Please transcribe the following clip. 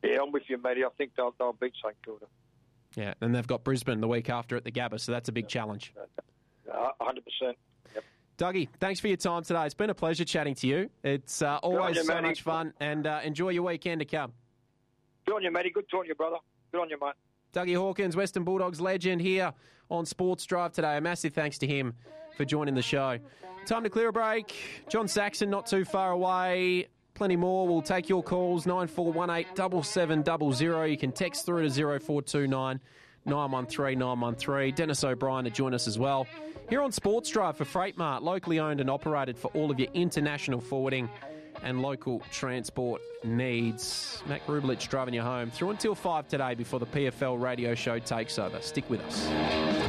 Yeah, I'm with you, matey. I think they'll beat St Kilda. Yeah, and they've got Brisbane the week after at the Gabba, so that's a big challenge. 100%. Yep. Dougie, thanks for your time today. It's been a pleasure chatting to you. It's always you, so Matty. much fun, and enjoy your weekend to come. Good on you, matey. Good talking to you, brother. Good on you, mate. Dougie Hawkins, Western Bulldogs legend here on Sports Drive today. A massive thanks to him for joining the show. Time to clear a break. John Saxon not too far away. Plenty more. We'll take your calls, 9418 7700. You can text through to 0429 913 913. Dennis O'Brien to join us as well. Here on Sports Drive for Freight Mart, locally owned and operated for all of your international forwarding and local transport needs. Matt Grublich driving you home through until 5 today before the PFL radio show takes over. Stick with us.